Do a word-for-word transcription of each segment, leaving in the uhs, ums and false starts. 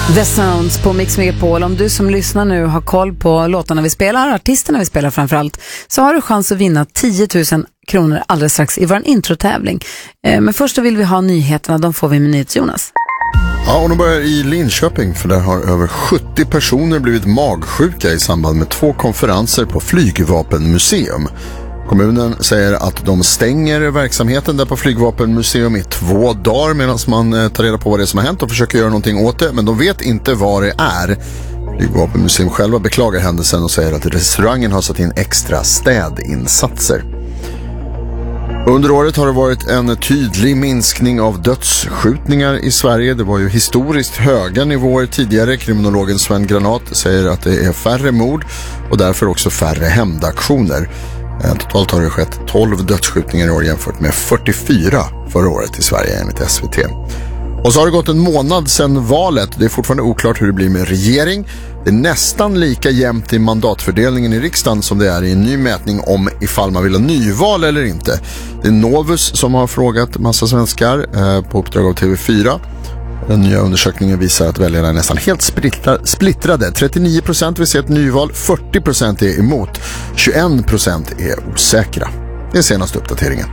The Sounds på Mix Megapol. Om du som lyssnar nu har koll på låtarna vi spelar, artisterna vi spelar framförallt, så har du chans att vinna tio tusen kronor alldeles strax i vår introtävling. Eh, men först vill vi ha nyheterna, de får vi med NyhetsJonas. Ja, och de börjar i Linköping, för där har över sjuttio personer blivit magsjuka i samband med två konferenser på Flygvapenmuseum. Kommunen säger att de stänger verksamheten där på Flygvapenmuseum i två dagar medan man tar reda på vad det är som har hänt och försöker göra någonting åt det, men de vet inte vad det är. Flygvapenmuseum själva beklagar händelsen och säger att restaurangen har satt in extra städinsatser. Under året har det varit en tydlig minskning av dödsskjutningar i Sverige. Det var ju historiskt höga nivåer tidigare. Kriminologen Sven Granat säger att det är färre mord och därför också färre hämndaktioner. Totalt har det skett tolv dödsskjutningar i år jämfört med fyrtiofyra förra året i Sverige enligt S V T. Och så har det gått en månad sedan valet. Det är fortfarande oklart hur det blir med regering. Det är nästan lika jämnt i mandatfördelningen i riksdagen som det är i en ny mätning om ifall man vill ha nyval eller inte. Det är Novus som har frågat massa svenskar eh, på uppdrag av T V fyra. Den nya undersökningen visar att väljarna är nästan helt splittrade. trettionio procent vill se ett nyval, fyrtio procent är emot, tjugoen procent är osäkra. Det är senaste uppdateringen.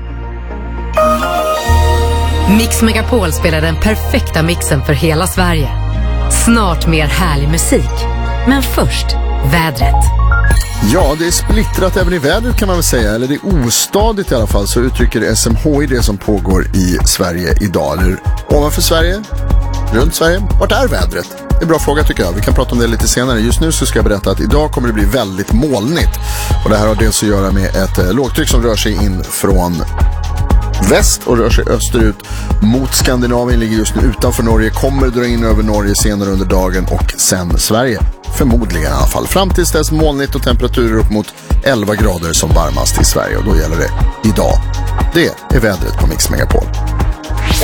Mix Megapol spelar den perfekta mixen för hela Sverige. Snart mer härlig musik. Men först, vädret. Ja, det är splittrat även i vädret kan man väl säga. Eller det är ostadigt i alla fall, så uttrycker S M H I det som pågår i Sverige idag. Eller ovanför Sverige, runt Sverige. Vart är vädret? Det är en bra fråga tycker jag. Vi kan prata om det lite senare. Just nu så ska jag berätta att idag kommer det bli väldigt molnigt. Och det här har dels att göra med ett eh, lågtryck som rör sig in från väst och rör sig österut mot Skandinavien, ligger just nu utanför Norge, kommer dra in över Norge senare under dagen och sen Sverige. Förmodligen i alla fall. Fram tills dess molnigt och temperaturer upp mot elva grader som varmast i Sverige, och då gäller det idag. Det är vädret på Mix Megapol.